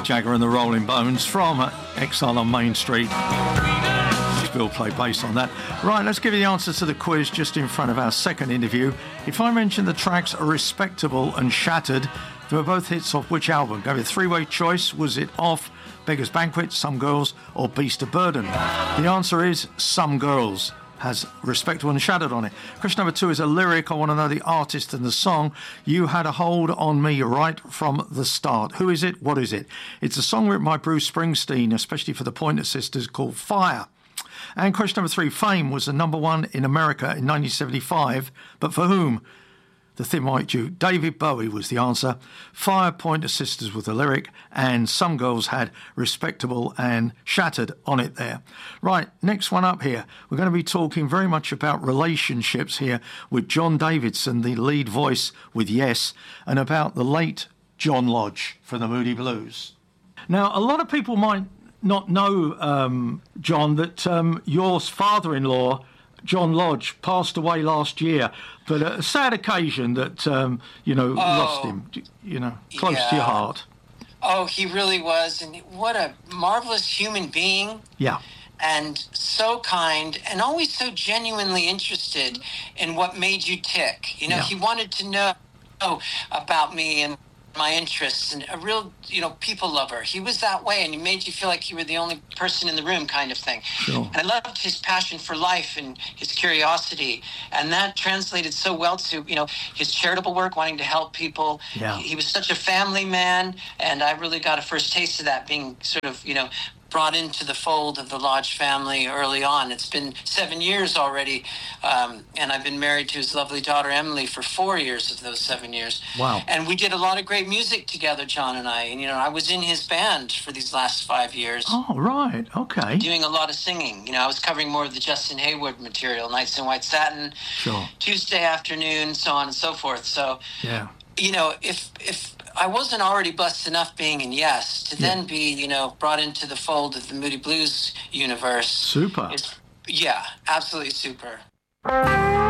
Mick Jagger and the Rolling Bones from Exile on Main Street. Bill played bass on that. Right, let's give you the answer to the quiz just in front of our second interview. If I mention the tracks Respectable and Shattered, they were both hits off which album? Gave you a three-way choice. Was it off Beggar's Banquet, Some Girls, or Beast of Burden? The answer is Some Girls. Has Respectable and Shattered on it. Question number 2 is a lyric. I want to know the artist and the song. You Had a Hold on Me right from the start. Who is it? What is it? It's a song written by Bruce Springsteen, especially for the Pointer Sisters, called Fire. And question number 3, Fame was the number 1 in America in 1975, but for whom? The Thin White Duke. David Bowie was the answer. Fire, Pointer Sisters with the lyric, and Some Girls had Respectable and Shattered on it there. Right, next one up here. We're going to be talking very much about relationships here with John Davidson, the lead voice with Yes, and about the late John Lodge from the Moody Blues. Now, a lot of people might not know, John, that your father-in-law, John Lodge, passed away last year, but a sad occasion that, lost him, close to your heart. Oh, he really was, and what a marvelous human being. Yeah. And so kind, and always so genuinely interested in what made you tick. He wanted to know about me and my interests, and a real, people lover. He was that way, and he made you feel like you were the only person in the room, kind of thing. Sure. And I loved his passion for life and his curiosity, and that translated so well to, his charitable work, wanting to help people. Yeah. He was such a family man, and I really got a first taste of that, being sort of, brought into the fold of the Lodge family early on. It's been 7 years already, and I've been married to his lovely daughter Emily for 4 years of those 7 years. Wow. And we did a lot of great music together, John and I. And, I was in his band for these last 5 years. Oh, right. Okay. Doing a lot of singing. I was covering more of the Justin Hayward material, Nights in White Satin, Sure. Tuesday Afternoon, so on and so forth. So, yeah. If I wasn't already blessed enough being in Yes to then be, brought into the fold of the Moody Blues universe. Super. Absolutely super.